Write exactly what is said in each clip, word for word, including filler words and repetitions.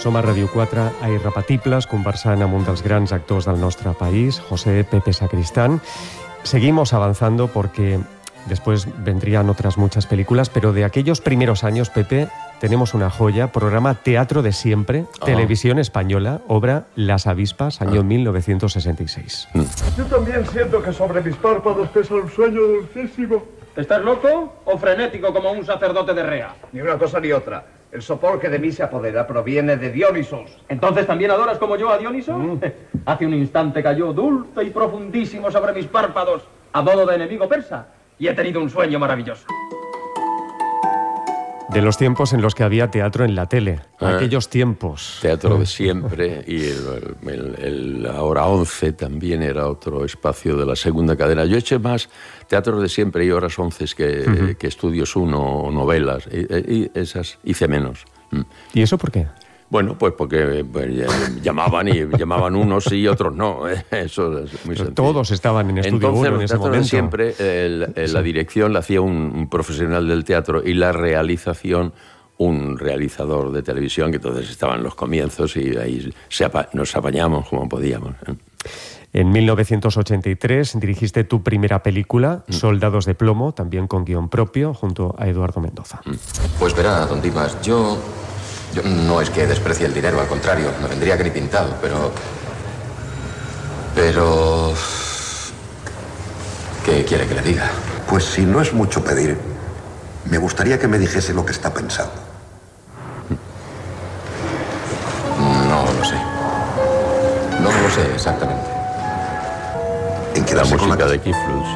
Som a Ràdio quatre a Irrepetibles, conversant amb un dels grans actors del nostre país, José Pepe Sacristán. Seguimos avanzando porque después vendrían otras muchas películas, pero de aquellos primeros años, Pepe, tenemos una joya, programa Teatro de Siempre, ah. Televisión Española, obra Las Avispas, año ah. mil novecientos sesenta y seis. Mm. Yo también siento que sobre mis párpados pesa un sueño dulcísimo. ¿Estás loco o frenético como un sacerdote de Rea? Ni una cosa ni otra. El sopor que de mí se apodera proviene de Dionisos. ¿Entonces también adoras como yo a Dioniso? Mm. Hace un instante cayó dulce y profundísimo sobre mis párpados a modo de enemigo persa y he tenido un sueño maravilloso. De los tiempos en los que había teatro en la tele, ah, aquellos tiempos. Teatro de Siempre y el, el, el, la Hora once también era otro espacio de la segunda cadena. Yo eché más Teatro de Siempre y Horas once que, uh-huh. que Estudios uno o novelas, y, y esas hice menos. ¿Y eso por qué? Bueno, pues porque pues, llamaban y llamaban unos sí y otros no. Eso es muy sencillo. Todos estaban en Estudio Entonces, uno en ese Teatro momento. De Siempre, el, el, sí. la dirección la hacía un, un profesional del teatro y la realización un realizador de televisión, que entonces estaban en los comienzos y ahí se apa- nos apañamos como podíamos. En mil novecientos ochenta y tres dirigiste tu primera película, mm. Soldados de Plomo, también con guión propio, junto a Eduardo Mendoza. Pues verá, don Dimas, yo... Yo no es que desprecie el dinero, al contrario, no vendría que ni pintado, pero... Pero... ¿Qué quiere que le diga? Pues si no es mucho pedir, me gustaría que me dijese lo que está pensando. No lo sé. No lo sé exactamente. ¿En qué la música de Keith Flutes?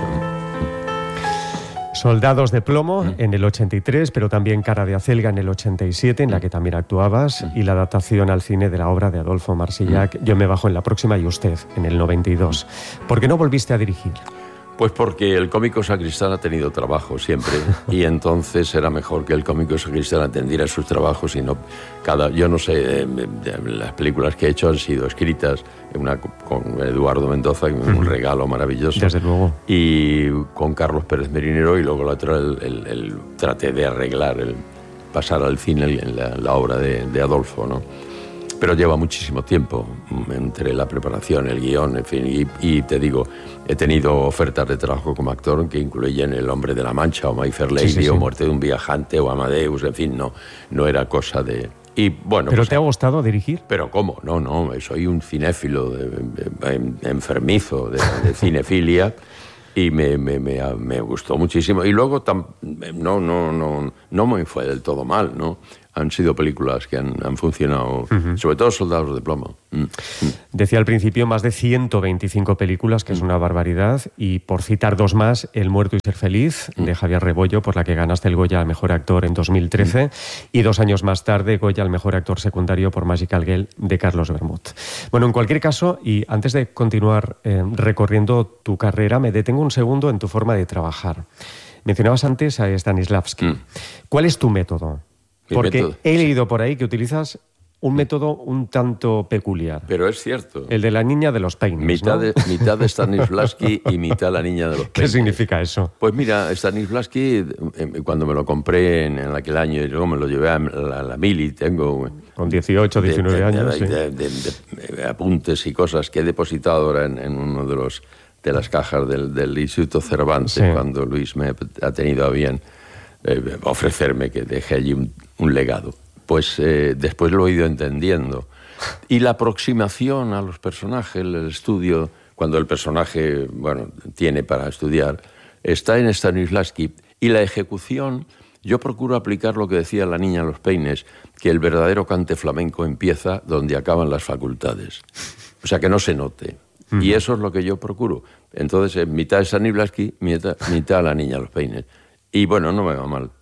Soldados de Plomo mm. en el ochenta y tres, pero también Cara de Acelga en el ochenta y siete, en la que también actuabas, mm. y la adaptación al cine de la obra de Adolfo Marsillac, mm. Yo me bajo en la próxima y usted, en el noventa y dos. ¿Por qué no volviste a dirigir? Pues porque el cómico Sacristán ha tenido trabajo siempre y entonces era mejor que el cómico Sacristán atendiera sus trabajos y no cada... Yo no sé, las películas que he hecho han sido escritas, una con Eduardo Mendoza, un regalo maravilloso. Desde luego. Y con Carlos Pérez Merinero y luego la otra el, el, el, traté de arreglar, el pasar al cine el, la, la obra de, de Adolfo, ¿no? Pero lleva muchísimo tiempo entre la preparación, el guión, en fin, y, y te digo, he tenido ofertas de trabajo como actor que incluyen El Hombre de la Mancha o My Fair Lady, sí, sí, sí. o Muerte de un Viajante o Amadeus, en fin, no, no era cosa de... Y bueno, ¿Pero pues, te ha gustado dirigir? Pero ¿cómo? No, no, soy un cinéfilo de, de, de, enfermizo de, de cinefilia y me, me, me, me gustó muchísimo. Y luego tam, no, no, no, no me fue del todo mal, ¿no? Han sido películas que han, han funcionado, uh-huh. sobre todo Soldados de Plomo. Mm. Decía al principio más de ciento veinticinco películas, que mm. es una barbaridad, y por citar dos más, El Muerto y Ser Feliz, mm. de Javier Rebollo, por la que ganaste el Goya al Mejor Actor en dos mil trece, mm. y dos años más tarde, Goya al Mejor Actor Secundario por Magical Girl, de Carlos Bermud. Bueno, en cualquier caso, y antes de continuar eh, recorriendo tu carrera, me detengo un segundo en tu forma de trabajar. Mencionabas antes a Stanislavski. Mm. ¿Cuál es tu método? Porque método. he leído por ahí que utilizas un método un tanto peculiar. Pero es cierto. El de la niña de los peines, mitad, ¿no? de, mitad de Stanislavski y mitad la niña de los peines. ¿Qué significa eso? Pues mira, Stanislavski, cuando me lo compré en, en aquel año y luego me lo llevé a la, la Mili, tengo... Con dieciocho, diecinueve de, de, años, de, sí. de, de, de, de apuntes y cosas que he depositado ahora en, en uno de los de las cajas del, del Instituto Cervantes, sí. cuando Luis me ha tenido a bien eh, ofrecerme que deje allí un, un legado. Pues eh, después lo he ido entendiendo. Y la aproximación a los personajes, el estudio, cuando el personaje, bueno, tiene para estudiar, está en Stanislavski. Y la ejecución, yo procuro aplicar lo que decía la niña a los peines, que el verdadero cante flamenco empieza donde acaban las facultades. O sea, que no se note. Uh-huh. Y eso es lo que yo procuro. Entonces, mitad Stanislavski, mitad, mitad la niña a los peines. Y bueno, no me va mal.